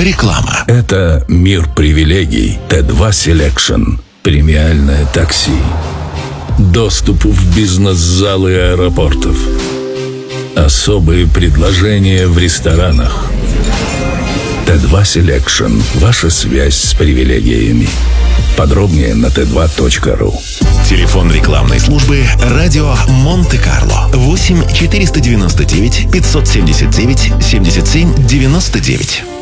Реклама. Это мир привилегий. Т2 Selection. Премиальное такси. Доступ в бизнес-залы аэропортов. Особые предложения в ресторанах. Т2 Selection. Ваша связь с привилегиями. Подробнее на t2.ru. Телефон рекламной службы «Радио Монте-Карло». 8 499 579 77 99.